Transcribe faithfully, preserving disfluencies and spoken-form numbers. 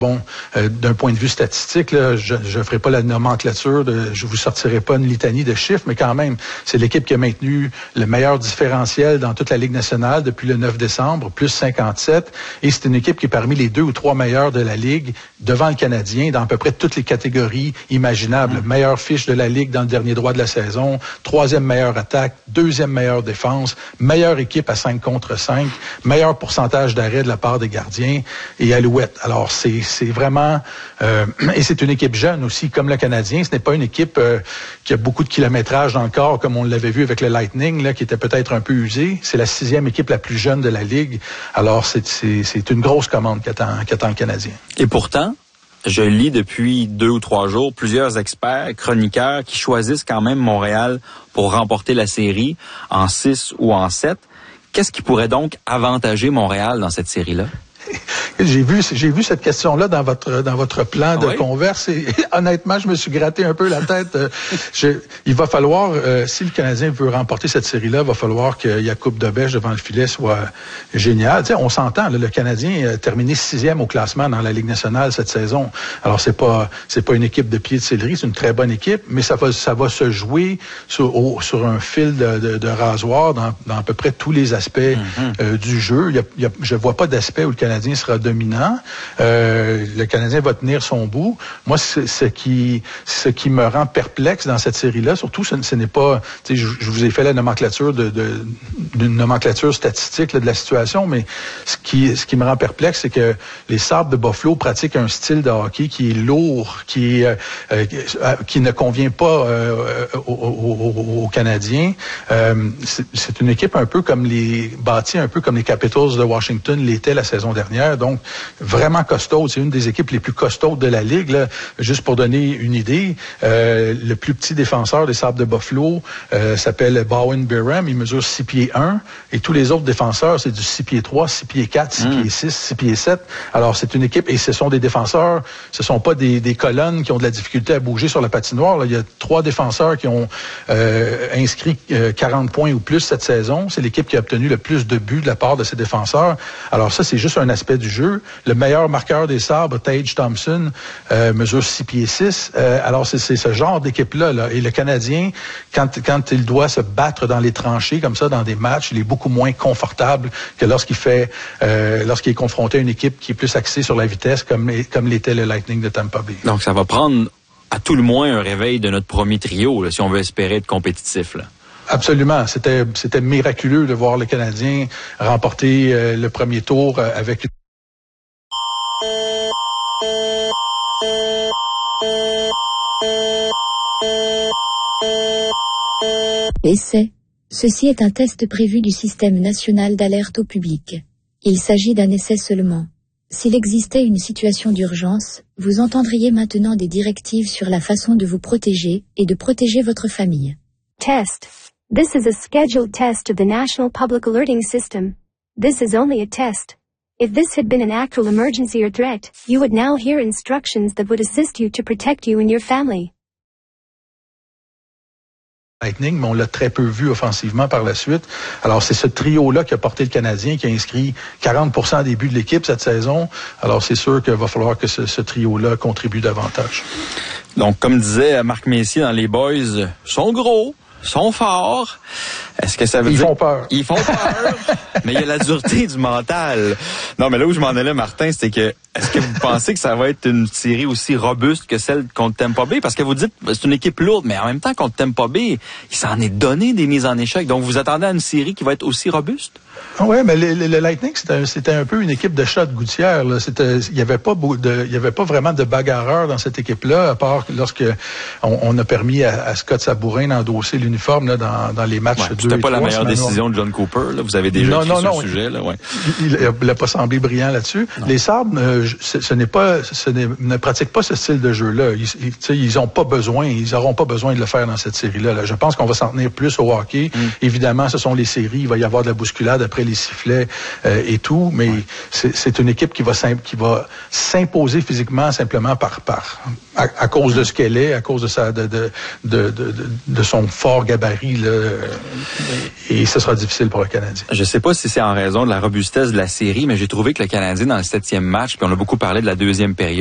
Bon, euh, d'un point de vue statistique, là, je ne ferai pas la nomenclature, de, je vous sortirai pas une litanie de chiffres, mais quand même, c'est l'équipe qui a maintenu le meilleur différentiel dans toute la Ligue nationale depuis le neuf décembre, plus cinquante-sept, et c'est une équipe qui est parmi les deux ou trois meilleurs de la Ligue, devant le Canadien, dans à peu près toutes les catégories imaginables. Mmh. Meilleure fiche de la Ligue dans le dernier droit de la saison, troisième meilleure attaque, deuxième meilleure défense, meilleure équipe à cinq contre cinq, meilleur pourcentage d'arrêt de la part des gardiens, et Alouette. Alors, c'est C'est vraiment... Euh, et c'est une équipe jeune aussi, comme le Canadien. Ce n'est pas une équipe euh, qui a beaucoup de kilométrage dans le corps, comme on l'avait vu avec le Lightning, là, qui était peut-être un peu usé. C'est la sixième équipe la plus jeune de la Ligue. Alors, c'est, c'est, c'est une grosse commande qu'attend, qu'attend le Canadien. Et pourtant, je lis depuis deux ou trois jours plusieurs experts, chroniqueurs, qui choisissent quand même Montréal pour remporter la série en six ou en sept. Qu'est-ce qui pourrait donc avantager Montréal dans cette série-là? J'ai vu, j'ai vu cette question-là dans votre dans votre plan de oui? converse et, et honnêtement, je me suis gratté un peu la tête. Je, il va falloir, euh, si le Canadien veut remporter cette série-là, il va falloir que Jakub Dobeš devant le filet soit génial. Tu sais, on s'entend, là, le Canadien a terminé sixième au classement dans la Ligue nationale cette saison. Alors c'est pas c'est pas une équipe de pied de céleri, c'est une très bonne équipe, mais ça va ça va se jouer sur au, sur un fil de, de, de rasoir dans, dans à peu près tous les aspects mm-hmm. euh, du jeu. Il y a, il y a, je vois pas d'aspect où le Canadien sera dominant. Euh, le Canadien va tenir son bout. Moi, ce, ce qui ce qui me rend perplexe dans cette série-là, surtout, ce, ce n'est pas... Je, je vous ai fait la nomenclature de, de d'une nomenclature statistique là, de la situation, mais ce qui ce qui me rend perplexe, c'est que les Sabres de Buffalo pratiquent un style de hockey qui est lourd, qui euh, qui ne convient pas euh, aux, aux, aux Canadiens. Euh, c'est, c'est une équipe un peu comme les bâtie un peu comme les Capitals de Washington l'étaient la saison dernière. Donc, vraiment costaud. C'est une des équipes les plus costaudes de la Ligue. Là. Juste pour donner une idée, euh, le plus petit défenseur des Sabres de Buffalo euh, s'appelle Bowen Byram. Il mesure six pieds un. Et tous les autres défenseurs, c'est du six pieds trois, six pieds quatre, six pieds six, six pieds sept. Alors, c'est une équipe, et ce sont des défenseurs, ce sont pas des, des colonnes qui ont de la difficulté à bouger sur la patinoire. Là. Il y a trois défenseurs qui ont euh, inscrit euh, quarante points ou plus cette saison. C'est l'équipe qui a obtenu le plus de buts de la part de ses défenseurs. Alors ça, c'est juste un aspect du jeu. Le meilleur marqueur des Sabres, Tage Thompson, euh, mesure six pieds six. Euh, alors c'est, c'est ce genre d'équipe-là. Là. Et le Canadien, quand, quand il doit se battre dans les tranchées, comme ça, dans des matchs, il est beaucoup moins confortable que lorsqu'il fait, euh, lorsqu'il est confronté à une équipe qui est plus axée sur la vitesse, comme, comme l'était le Lightning de Tampa Bay. Donc ça va prendre à tout le moins un réveil de notre premier trio, là, si on veut espérer être compétitif, là. Absolument. C'était, c'était miraculeux de voir le Canadien remporter euh, le premier tour euh, avec... Essai. Ceci est un test prévu du système national d'alerte au public. Il s'agit d'un essai seulement. S'il existait une situation d'urgence, vous entendriez maintenant des directives sur la façon de vous protéger et de protéger votre famille. Test. This is a scheduled test of the National Public Alerting System. This is only a test. If this had been an actual emergency or threat, you would now hear instructions that would assist you to protect you and your family. Lightning, mais on l'a très peu vu offensivement par la suite. Alors, c'est ce trio-là qui a porté le Canadien, qui a inscrit quarante pour cent des buts de l'équipe cette saison. Alors, c'est sûr qu'il va falloir que ce, ce trio-là contribue davantage. Donc, comme disait Marc Messier dans Les Boys, sont gros, sont forts. Est-ce que ça veut Ils dire... font peur. Ils font peur. Mais il y a la dureté du mental. Non, mais là où je m'en allais, Martin, c'était que, est-ce que vous pensez que ça va être une série aussi robuste que celle contre Tampa Bay? Parce que vous dites, c'est une équipe lourde, mais en même temps, contre Tampa Bay, il s'en est donné des mises en échec. Donc, vous attendez à une série qui va être aussi robuste? Oui, mais le, le, le Lightning, c'était un, c'était un peu une équipe de chat de gouttière. Là. C'était, il y avait pas de, il y avait pas vraiment de bagarreurs dans cette équipe-là, à part lorsque on, on a permis à, à Scott Sabourin d'endosser l'uniforme là, dans, dans les matchs ouais, deux et trois. C'était pas la meilleure décision décision de John Cooper. Là. Vous avez déjà non, écrit non, sur non, le sujet. Là, ouais. Il n'a pas semblé brillant là-dessus. Non. Les Sabres, euh, ce, ce n'est pas, ce n'est, ne pratiquent pas ce style de jeu-là. Ils, ils, ils ont pas besoin, ils n'auront pas besoin de le faire dans cette série-là. Là. Je pense qu'on va s'en tenir plus au hockey. Mm. Évidemment, ce sont les séries. Il va y avoir de la bousculade après les sifflets euh, et tout, mais ouais. c'est, c'est une équipe qui va qui va s'imposer physiquement simplement par par à, à cause de ce qu'elle est, à cause de sa de de de de, de son fort gabarit là, et ce sera difficile pour le Canadien. Je sais pas si c'est en raison de la robustesse de la série, mais j'ai trouvé que le Canadien dans le septième match, puis on a beaucoup parlé de la deuxième période.